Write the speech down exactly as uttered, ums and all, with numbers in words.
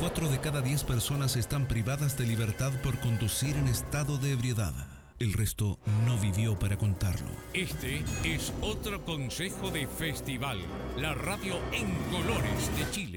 cuatro de cada diez personas están privadas de libertad por conducir en estado de ebriedad. El resto no vivió para contarlo. Este es otro consejo de Festival, la radio en colores de Chile.